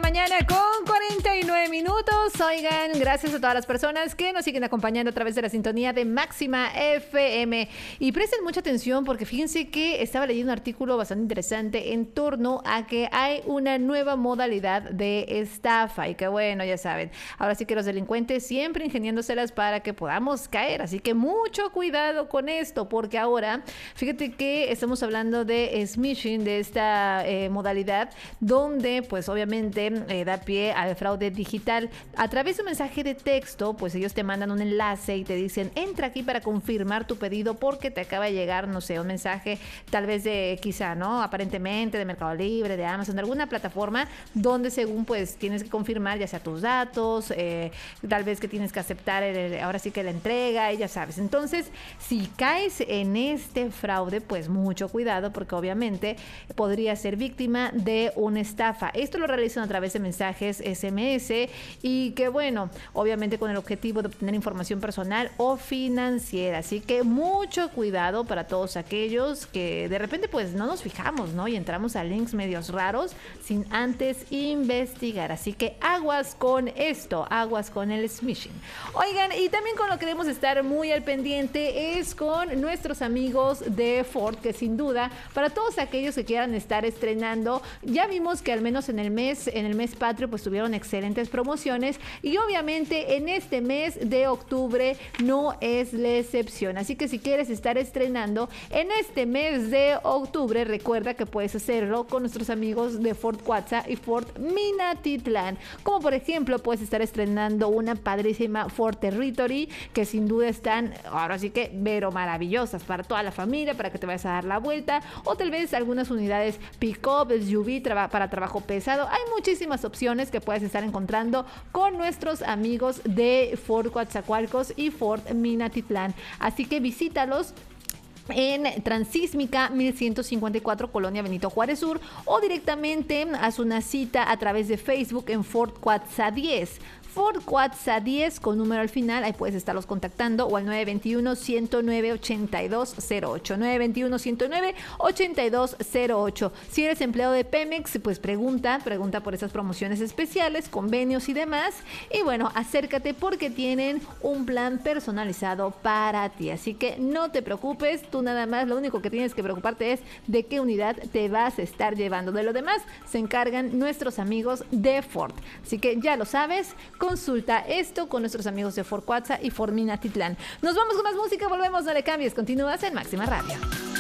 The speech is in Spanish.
mañana con 49 minutos. Oigan, gracias a todas las personas que nos siguen acompañando a través de la sintonía de Máxima FM. Y presten mucha atención porque fíjense que estaba leyendo un artículo bastante interesante en torno a que hay una nueva modalidad de estafa. Y que bueno, ya saben, ahora sí que los delincuentes siempre ingeniándoselas para que podamos caer. Así que mucho cuidado con esto, porque ahora, fíjate que estamos hablando de smishing, de esta modalidad, donde pues obviamente da pie al fraude digital. A través de un mensaje de texto, pues ellos te mandan un enlace y te dicen, entra aquí para confirmar tu pedido porque te acaba de llegar, no sé, un mensaje tal vez de quizá, ¿no? Aparentemente de Mercado Libre, de Amazon, de alguna plataforma donde según pues tienes que confirmar ya sea tus datos, tal vez que tienes que aceptar ahora sí que la entrega y ya sabes. Entonces, si caes en este fraude, pues mucho cuidado porque obviamente podría ser víctima de una estafa. Esto lo realizan a través de mensajes SMS y que bueno, obviamente con el objetivo de obtener información personal o financiera. Así que mucho cuidado para todos aquellos que de repente pues no nos fijamos, ¿no? Y entramos a links medios raros sin antes investigar. Así que aguas con esto, aguas con el smishing. Oigan, y también con lo que debemos estar muy al pendiente es con nuestros amigos de Ford, que sin duda para todos aquellos que quieran estar estrenando, ya vimos que al menos en el mes patrio pues tuvieron excelentes promociones y obviamente en este mes de octubre no es la excepción. Así que si quieres estar estrenando en este mes de octubre, recuerda que puedes hacerlo con nuestros amigos de Ford Cuatza y Ford Minatitlán. Como por ejemplo puedes estar estrenando una padrísima Ford Territory que sin duda están ahora sí que pero maravillosas para toda la familia, para que te vayas a dar la vuelta, o tal vez algunas unidades pick-up, SUV para trabajo pesado. Hay muchísimas opciones que puedes estar encontrando con nuestros amigos de Ford Coatzacoalcos y Ford Minatitlán. Así que visítalos en Transísmica 1154, Colonia Benito Juárez Sur, o directamente haz una cita a través de Facebook en Ford Cuatza 10. Ford Cuatza 10 con número al final, ahí puedes estarlos contactando, o al 921-109-8208, 921-109-8208. Si eres empleado de Pemex, pues pregunta por esas promociones especiales, convenios y demás, y bueno, acércate porque tienen un plan personalizado para ti, así que no te preocupes, tú nada más, lo único que tienes que preocuparte es de qué unidad te vas a estar llevando. De lo demás se encargan nuestros amigos de Ford, así que ya lo sabes, consulta esto con nuestros amigos de Ford Cuatza y Ford Minatitlán. Nos vamos con más música, volvemos, no le cambies, continúas en Máxima Radio.